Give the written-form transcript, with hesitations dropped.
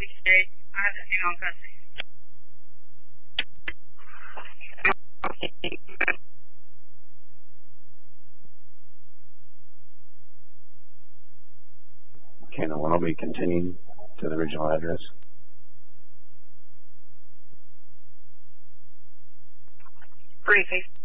today. I have the female in custody. Okay, the one will be continuing to the original address. Briefing.